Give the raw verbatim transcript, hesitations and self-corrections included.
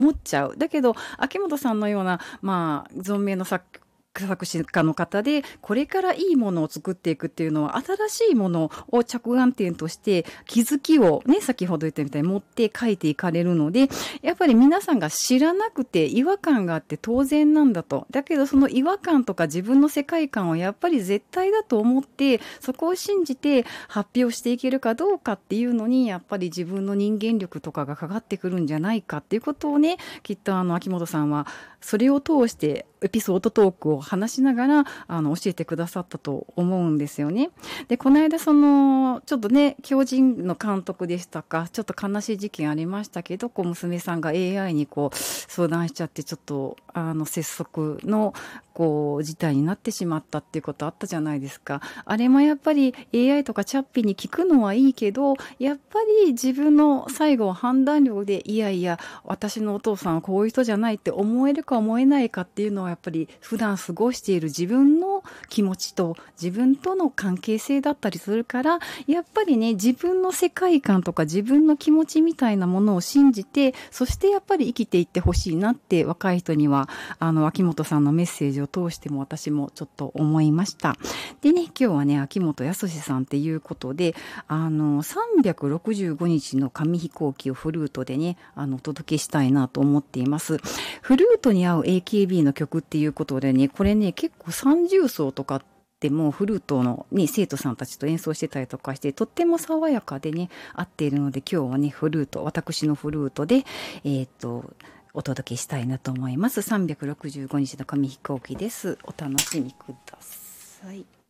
思っちゃう。だけど、秋元さんのような、まあ、存命の作作詞家の方で、これからいいものを作っていくっていうのは、新しいものを着眼点として、気づきをね、先ほど言ったみたいに持って書いていかれるので、やっぱり皆さんが知らなくて違和感があって当然なんだと。だけどその違和感とか自分の世界観をやっぱり絶対だと思って、そこを信じて発表していけるかどうかっていうのに、やっぱり自分の人間力とかがかかってくるんじゃないかっていうことをね、きっとあの、秋元さんは、それを通してエピソードトークを話しながら、あの、教えてくださったと思うんですよね。で、この間その、ちょっとね、狂人の監督でしたか、ちょっと悲しい事件ありましたけど、こう、娘さんが エーアイ にこう、相談しちゃって、ちょっと、あの、拙速の、こう、事態になってしまったっていうことあったじゃないですか。あれもやっぱり エーアイ とかチャッピーに聞くのはいいけど、やっぱり自分の最後判断力で、いやいや、私のお父さんはこういう人じゃないって思えるか思えないかっていうのはやっぱり普段過ごしている自分の気持ちと自分との関係性だったりするから、やっぱりね、自分の世界観とか自分の気持ちみたいなものを信じて、そしてやっぱり生きていってほしいなって若い人には、あの、秋元さんのメッセージを通しても私もちょっと思いました。でね、今日はね、秋元康さんっていうことで、あの、さんびゃくろくじゅうごにちの紙飛行機をフルートでね、あの、お届けしたいなと思っています。フルートに合う エーケービー の曲っていうことでね、これね、結構三重奏とかでもフルートの、ね、生徒さんたちと演奏してたりとかして、とっても爽やかでね、合っているので、今日はね、フルート、私のフルートで、えっと、お届けしたいなと思います。さんびゃくろくじゅうごにちの紙飛行機です。お楽しみください。